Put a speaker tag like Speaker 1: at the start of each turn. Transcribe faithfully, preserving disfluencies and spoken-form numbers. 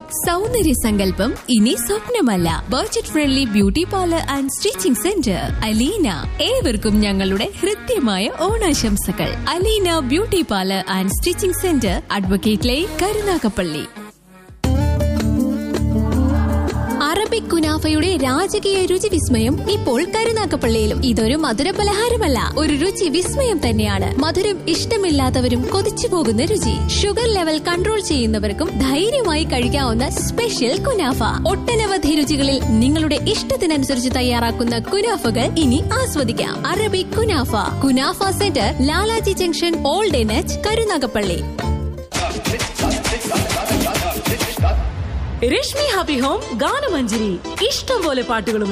Speaker 1: സൗന്ദര്യ സങ്കല്പം ഇനി സ്വപ്നമല്ല. Budget friendly beauty parlour and stitching centre Aleena. ഏവർക്കും ഞങ്ങളുടെ ഹൃദ്യമായ ഓണാശംസകൾ. Aleena beauty parlour and stitching centre, advocate line, Karunagappally. Arabic കുനാഫയുടെ രാജകീയ രുചി വിസ്മയം ഇപ്പോൾ കരുനാഗപ്പള്ളിയിലും. ഇതൊരു മധുര പലഹാരമല്ല, ഒരു രുചി വിസ്മയം തന്നെയാണ്. മധുരം ഇഷ്ടമില്ലാത്തവരും കൊതിച്ചു പോകുന്ന രുചി. ഷുഗർ ലെവൽ കൺട്രോൾ ചെയ്യുന്നവർക്കും ധൈര്യമായി കഴിക്കാവുന്ന സ്പെഷ്യൽ കുനാഫ. ഒട്ടനവധി രുചികളിൽ നിങ്ങളുടെ ഇഷ്ടത്തിനനുസരിച്ച് തയ്യാറാക്കുന്ന കുനാഫകൾ ഇനി ആസ്വദിക്കാം. Arabic kunafa, kunafa centre, Lalaji junction, old എനച്ച്, Karunagappally.
Speaker 2: Rashmi happy home ഗാനമഞ്ജരി. ഇഷ്ടം പോലെ പാട്ടുകളും